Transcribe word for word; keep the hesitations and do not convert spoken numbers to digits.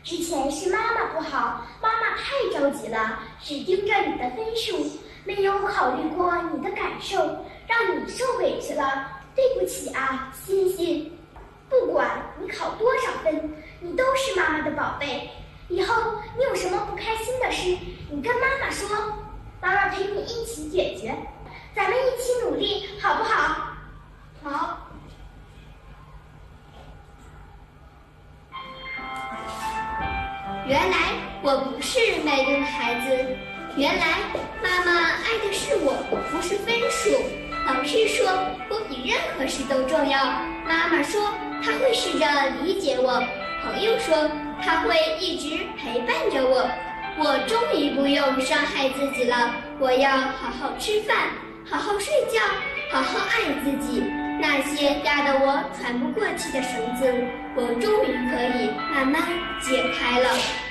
之前是妈妈不好，妈妈太着急了，只盯着你的分数，没有考虑过你的感受，让你受委屈了。对不起啊，欣欣。不管你考多少分，你都是妈妈的宝贝。以后你有什么不开心的事，你跟妈妈说，妈妈陪你一起解决。咱们一起努力，好不好？好。 原来我不是麦冬的孩子，原来妈妈爱的是我，不是分数。老师说我比任何事都重要，妈妈说她会试着理解我，朋友说她会一直陪伴着我。我终于不用伤害自己了，我要好好吃饭，好好睡觉，好好爱自己。那些压得我喘不过气的绳子，我终于可以慢慢解开了。